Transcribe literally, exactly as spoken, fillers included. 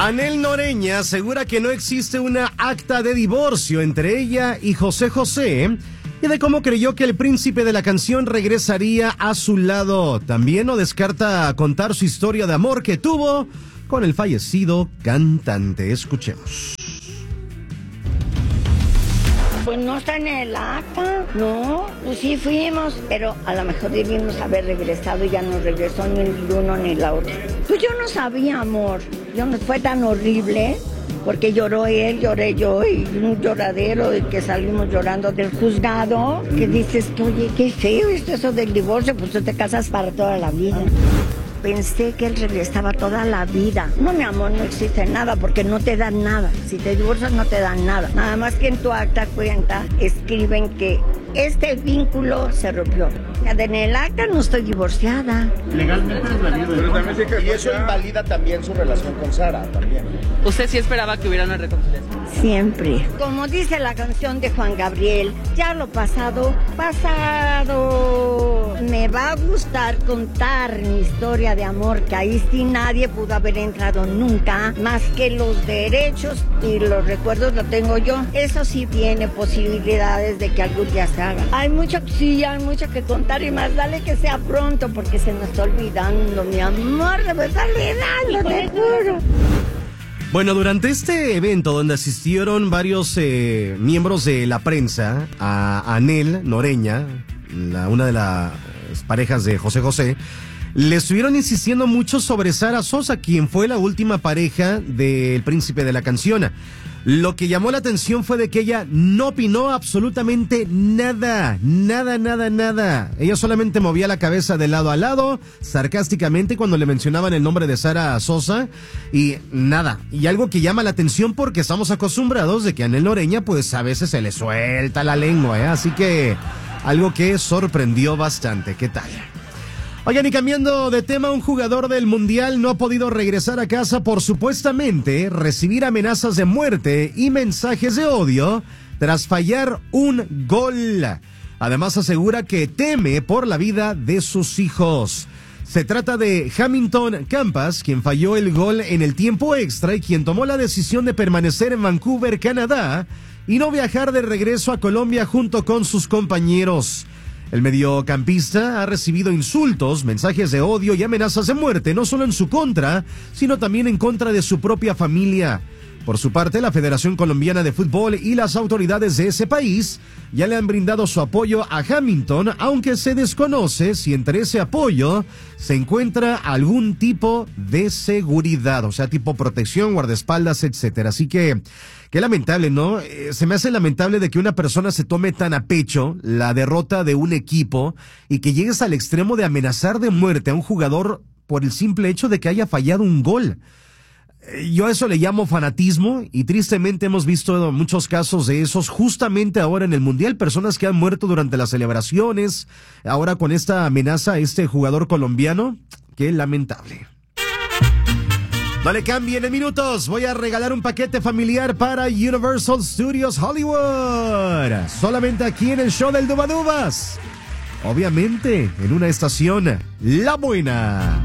Anel Noreña asegura que no existe una acta de divorcio entre ella y José José y de cómo creyó que el príncipe de la canción regresaría a su lado. También no descarta contar su historia de amor que tuvo con el fallecido cantante. Escuchemos. Pues no está en el acta, no, pues sí fuimos, pero a lo mejor debimos haber regresado y ya no regresó ni el uno ni la otra. Pues yo no sabía, amor, yo no fue tan horrible, porque lloró él, lloré yo, y un lloradero de que salimos llorando del juzgado, que dices, oye, qué feo esto, eso del divorcio, pues tú te casas para toda la vida. Pensé que él regresaba toda la vida. No, mi amor, no existe nada porque no te dan nada. Si te divorcias no te dan nada. Nada más que en tu acta cuenta escriben que este vínculo se rompió. En el acta no estoy divorciada. Legalmente es la vida. Y eso invalida también su relación con Sara, también. ¿Usted sí esperaba que hubiera una reconciliación? Siempre. Como dice la canción de Juan Gabriel, ya lo pasado, pasado. Me va a gustar contar mi historia de amor, que ahí sí nadie pudo haber entrado nunca, más que los derechos y los recuerdos lo tengo yo. Eso sí tiene posibilidades de que algún día se haga. Hay mucho, sí, hay mucho que contar y más dale que sea pronto porque se nos está olvidando, mi amor, se me está olvidando, te juro. Bueno, durante este evento donde asistieron varios eh, miembros de la prensa, a Anel Noreña, la, una de las parejas de José José, le estuvieron insistiendo mucho sobre Sara Sosa, quien fue la última pareja del príncipe de la canción. Lo que llamó la atención fue de que ella no opinó absolutamente nada, nada, nada, nada. Ella solamente movía la cabeza de lado a lado, sarcásticamente cuando le mencionaban el nombre de Sara Sosa, y nada. Y algo que llama la atención porque estamos acostumbrados de que a Anel Noreña pues a veces se le suelta la lengua, ¿eh? Así que algo que sorprendió bastante. ¿Qué tal? Oigan, y cambiando de tema, un jugador del Mundial no ha podido regresar a casa por supuestamente recibir amenazas de muerte y mensajes de odio tras fallar un gol. Además asegura que teme por la vida de sus hijos. Se trata de Hamilton Campas, quien falló el gol en el tiempo extra y quien tomó la decisión de permanecer en Vancouver, Canadá, y no viajar de regreso a Colombia junto con sus compañeros. El mediocampista ha recibido insultos, mensajes de odio y amenazas de muerte, no solo en su contra, sino también en contra de su propia familia. Por su parte, la Federación Colombiana de Fútbol y las autoridades de ese país ya le han brindado su apoyo a Hamilton, aunque se desconoce si entre ese apoyo se encuentra algún tipo de seguridad, o sea, tipo protección, guardaespaldas, etcétera. Así que, qué lamentable, ¿no? Eh, se me hace lamentable de que una persona se tome tan a pecho la derrota de un equipo y que llegues al extremo de amenazar de muerte a un jugador por el simple hecho de que haya fallado un gol. Yo a eso le llamo fanatismo y tristemente hemos visto muchos casos de esos justamente ahora en el Mundial, personas que han muerto durante las celebraciones, ahora con esta amenaza a este jugador colombiano. Qué lamentable. No le cambien en minutos, voy a regalar un paquete familiar para Universal Studios Hollywood, solamente aquí en el show del Dubadubas, obviamente en una estación La Buena.